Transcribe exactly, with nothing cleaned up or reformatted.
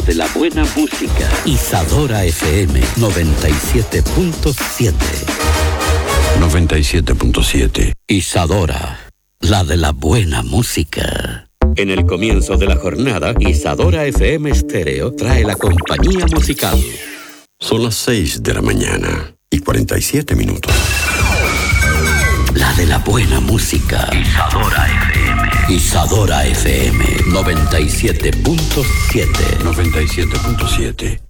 de la buena música. Isadora F M noventa y siete punto siete. noventa y siete punto siete. Isadora, la de la buena música. En el comienzo de la jornada, Isadora F M Stereo trae la compañía musical. Son las seis de la mañana y cuarenta y siete minutos. La de la buena música. Isadora F M. Isadora F M noventa y siete punto siete. noventa y siete punto siete.